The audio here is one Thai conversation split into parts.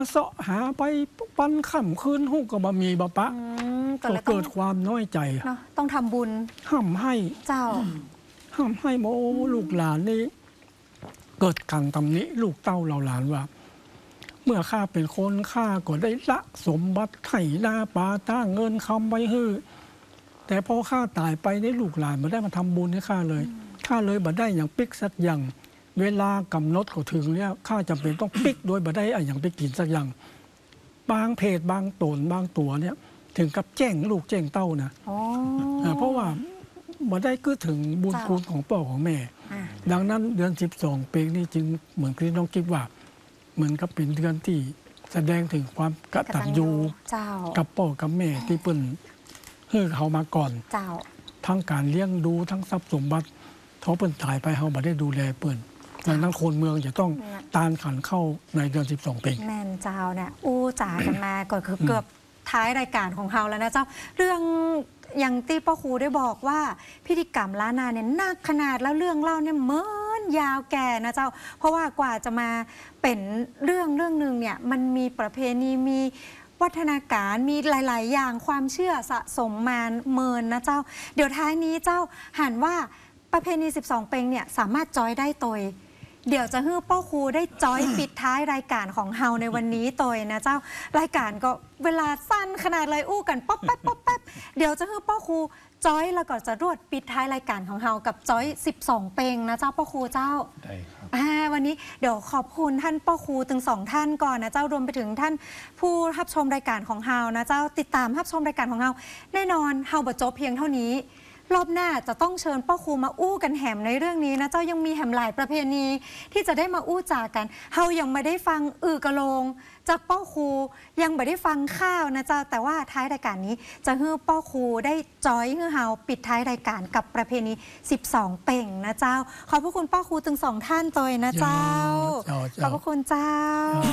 เสาะหาไปปันค่ำคืนหุ้ก็บะมีบะปะก็เกิดความน้อยใจเนาะต้องทำบุญห้ามให้เจ้าห้ามให้โมลูกหลานนี่เกิดการตำหนิลูกเต้าเราหลานว่า เมื่อข้าเป็นคนข้าก็ได้ละสมบัติไถ่นาปาตั้งเงินคำไปฮื้อแต่พอข้าตายไปได้ลูกหลานมาได้มาทำบุญให้ข้าเลยบ่ได้อย่างปิ๊กสักอย่างเวลากำหนดเขาถึงเนี่ยข้าจำเป็นต้องปิ๊กโดยบ่ได้อย่างไปกินสักอย่างบางเพจบางตนบางตัวเนี่ยถึงกับแจ้งลูกแจ้งเต้านะเพราะว่าบ่ได้ก็ถึงบุญคุณของพ่อของแม่ดังนั้นเดือน12เปงนี่จึงเหมือนที่น้องกิ๊บว่าเหมือนกับเป็นเดือนที่แสดงถึงความกตัญญูกับพ่อกับแม่ที่เปิ้นให้เขามาก่อนทั้งการเลี้ยงดูทั้งทรัพย์สมบัติเขาเปิ้นตายไปเขาบ่ได้ดูแลเปิ้นดังนั้นคนเมืองจะต้องตานขันเข้าในเดือน12เปงแม่นเจ้าเนี่ยอู้จ๋ากันมาก่อนคือเกือบท้ายรายการของเราแล้วนะเจ้าเรื่องอย่างที่พ่อครูได้บอกว่าพิธีกรรมล้านนาเนี่ยนักขนาดแล้วเรื่องเล่าเนี่ยเมินยาวแก่นะเจ้าเพราะว่ากว่าจะมาเป็นเรื่องหนึ่งเนี่ยมันมีประเพณีมีวัฒนาการมีหลายๆอย่างความเชื่อสะสมมาเมินนะเจ้าเดี๋ยวท้ายนี้เจ้าหันว่าประเพณี12เปงเนี่ยสามารถจอยได้ตยเดี๋ยวจะให้พ่อครูได้จอยปิดท้ายรายการของเฮาในวันนี้ตยนะเจ้ารายการก็เวลาสั้นขนาดเลยอู้กันป๊อปแป๊บป๊อปแป๊บเดี๋ยวจะให้พ่อครูจอยแล้วก็จะรวดปิดท้ายรายการของเฮากับจอย12เปงนะเจ้าพ่อครูเจ้าได้ครับวันนี้เดี๋ยวขอบคุณท่านพ่อครูถึง2ท่านก่อนนะเจ้ารวมไปถึงท่านผู้รับชมรายการของเฮานะเจ้าติดตามรับชมรายการของเฮาแน่นอนเฮาบ่จบเพียงเท่านี้รอบหน้าจะต้องเชิญพ่อครูมาอู้กันแหมในเรื่องนี้นะเจ้ายังมีแหมหลายประเพณีที่จะได้มาอู้จากันเฮายังไม่ได้ฟังกะโลงจากพ่อครูยังไม่ได้ฟังข้าวนะเจ้าแต่ว่าท้ายรายการนี้จะให้พ่อครูได้จอยให้เฮาปิดท้ายรายการกับประเพณี12เป่งนะเจ้าขอบพระคุณพ่อครูถึง2ท่านตัวนะเจ้าขอบพระคุณเจ้า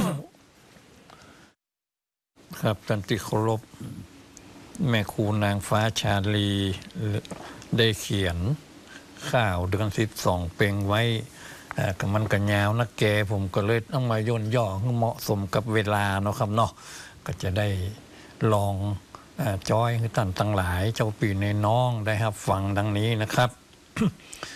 ครับท่านที่เคารพแม่ครูนางฟ้าชาลีได้เขียนข่าวเดือน12เปงไว้มันกันยาวนักแกผมก็เลยต้องมาย่นย่อให้เหมาะสมกับเวลาเนาะครับเนาะก็จะได้ลองจอยให้ท่านทั้งหลายเจ้าปีในน้องได้ครับฟังดังนี้นะครับ